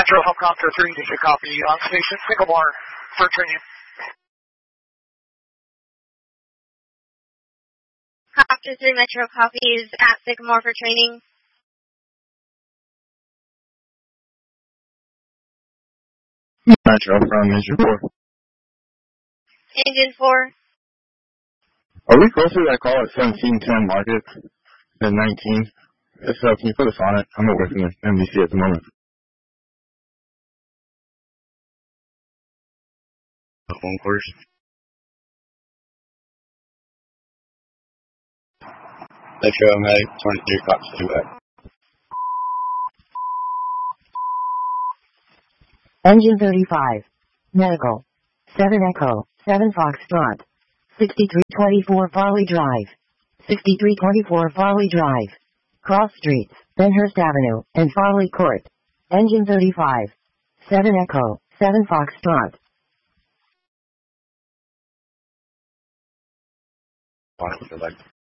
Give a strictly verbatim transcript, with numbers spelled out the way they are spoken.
Metro Helicopter three, did you copy on station Sycamore for training? Copter three Metro copies at Sycamore for training. Metro from Engine four. Engine four. Are we closer to that call at seventeen ten market than nineteen? If so, can you put us on it? I'm away from the M D C at the moment. Phone quarters. Metro May twenty-three Fox two back. Engine thirty-five. Medical. seven Echo, seven Foxtrot. sixty-three twenty-four Farley Drive. sixty-three twenty-four Farley Drive. Cross Streets, Benhurst Avenue, and Farley Court. Engine thirty-five. seven Echo, seven Foxtrot. Fine, like